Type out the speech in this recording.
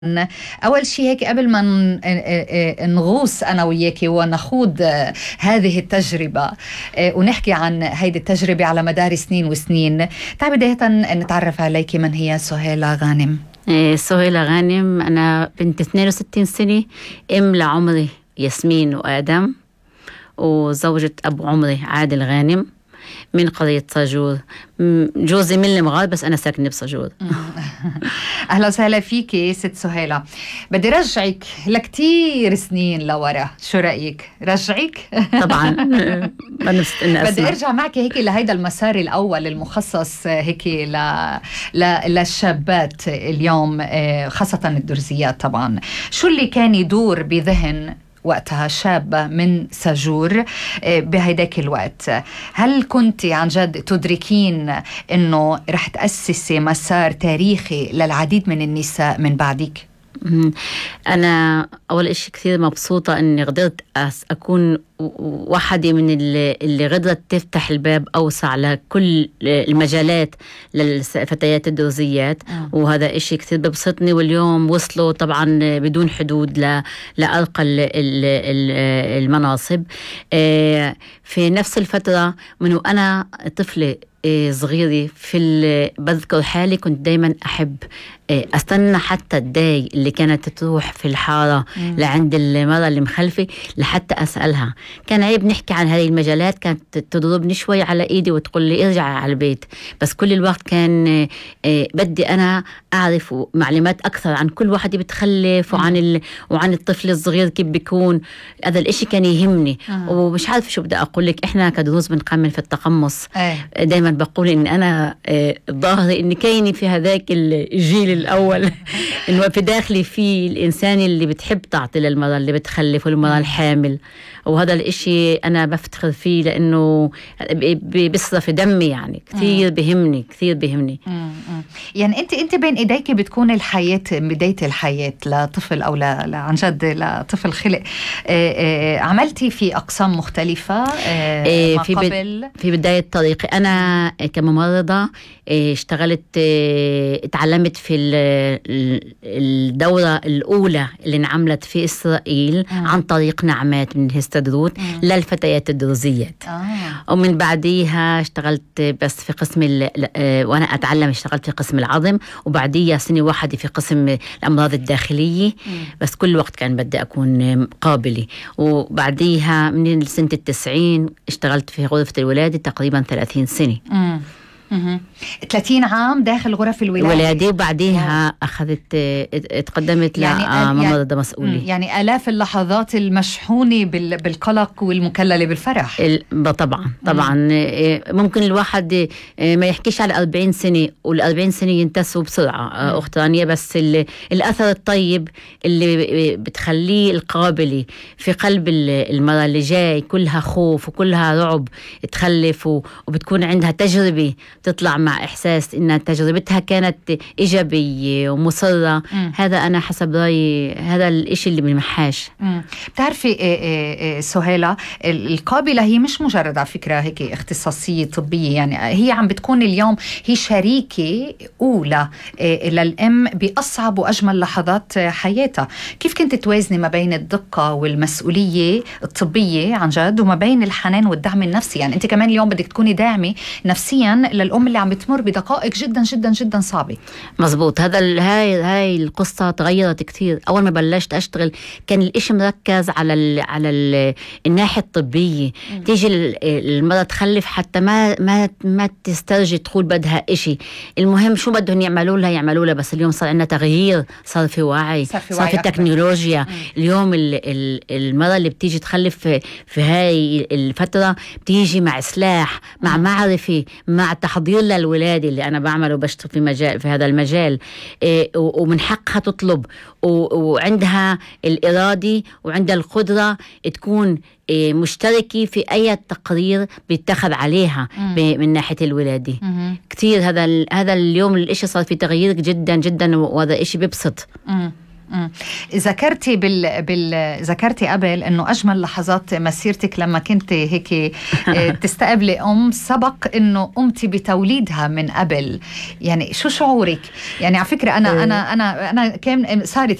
أول شيء هيك قبل ما نغوص أنا وياكي ونخوض هذه التجربة ونحكي عن هذه التجربة على مدار سنين وسنين. تعال بداية نتعرف عليك، من هي سهيلة غانم؟ سهيلة غانم أنا بنت 62 سنة، أم لعمري ياسمين وآدم، وزوجة أبو عمري عادل غانم من قرية صاجور. جوزي من المغرب بس أنا ساكنة بصاجور. أهلا وسهلا فيكي ست سهيلة. بدي رجعك لكتير سنين لورا، شو رأيك؟ رجعك؟ طبعا. بدي أرجع معك هيك لهيدا المسار الأول المخصص هيك للشابات اليوم، خاصة الدرزيات. طبعا شو اللي كان يدور بذهن وقتها شابة من ساجور بهيداك الوقت؟ هل كنت عن جد تدركين أنه رح تأسسي مسار تاريخي للعديد من النساء من بعدك؟ أنا أول إشي كثير مبسوطة أني قدرت أكون واحدة من اللي قدرت تفتح الباب أوسع لكل المجالات للفتيات الدرزيات، وهذا إشي كثير ببسطني. واليوم وصلوا طبعا بدون حدود لأرقى المناصب. في نفس الفترة من وأنا طفلة صغيرة بذكر حالي كنت دايما أحب أستنى حتى الداي اللي كانت تروح في الحارة لعند المرأة اللي مخلفة لحتى أسألها. كان عيب نحكي عن هذه المجالات، كانت تضربني شوي على إيدي وتقول لي ارجع على البيت، بس كل الوقت كان بدي أنا أعرف معلومات أكثر عن كل واحد بتخلف وعن الطفل الصغير كيف بيكون. هذا الإشي كان يهمني. ومش عارف شو بدي أقول لك، إحنا كدروز بنقمن في التقمص. دايما بقول إن أنا ظاهري إن كيني في هذاك الجيل الأول إنه في داخلي في الإنسان اللي بتحب تعطي للمرأة اللي بتخلف والمرأة الحامل، وهذا الإشي أنا بفتخر فيه لأنه بيصرف دمي، يعني كثير بيهمني كثير بيهمني. يعني أنت بين إيديك بتكون الحياة، بداية الحياة لطفل أو عن جد لطفل خلق. عملتي في أقسام مختلفة في بداية طريقي أنا كممرضة. اشتغلت، اتعلمت في الدورة الأولى اللي انعملت في إسرائيل عن طريق نعمات من هستدروت للفتيات الدرزيات. ومن بعديها اشتغلت بس في قسم وأنا أتعلم اشتغلت في قسم العظم، وبعديها سنة واحدة في قسم الأمراض الداخلية، بس كل وقت كان بدي أكون قابلة. وبعديها من سنة 90 اشتغلت في غرفة الولادة تقريبا 30 سنة. 30 عام داخل غرف الولادة. وبعديها أخذت اتقدمت لممرضة مسؤولة. يعني آلاف اللحظات المشحونة بالقلق والمكللة بالفرح. طبعا ممكن الواحد ما يحكيش على 40 سنة، وال40 سنة ينتسوا بسرعة أخت رانيا، بس الأثر الطيب اللي بتخليه القابلة في قلب المرأة اللي جاي كلها خوف وكلها رعب تخلف، وبتكون عندها تجربة تطلع مع إحساس إن تجربتها كانت إيجابية ومصرة. هذا أنا حسب رأيي هذا الإشي اللي بنمحاش. بتعرفي سهيلة، القابلة هي مش مجرد على فكرة هيك اختصاصية طبية، يعني هي عم بتكون اليوم هي شريكة أولى للأم بأصعب وأجمل لحظات حياتها. كيف كنت توازني ما بين الدقة والمسؤولية الطبية عن جد وما بين الحنان والدعم النفسي؟ يعني أنت كمان اليوم بدك تكوني داعمة نفسيا للأم اللي عم بتمر بدقائق جدا جدا جدا صعبة. مزبوط. هاي القصة تغيرت كتير. أول ما بلشت أشتغل كان الإشي مركز على الناحية الطبية. تيجي المرأة تخلف حتى ما تسترجي تقول بدها إشي، المهم شو بدهم يعملوا لها. بس اليوم صار عندنا تغيير، صار في وعي، صار في تكنولوجيا. اليوم المرأة اللي بتيجي تخلف في هاي الفترة بتيجي مع سلاح، مع معرفة، مع تحضير للولادة اللي أنا بعمله وبشتغل في هذا المجال. ومن حقها تطلب، وعندها الإرادة وعندها القدرة تكون مشتركة في أي تقرير بيتخذ عليها من ناحية الولادة. كتير هذا اليوم الإشي صار في تغيير جدا جدا، وهذا إشي بيبسط. ذكرتي قبل انه اجمل لحظات مسيرتك لما كنت هيك تستقبلي سبق انه قمتي بتوليدها من قبل، يعني شو شعورك؟ يعني على فكره انا كان صارت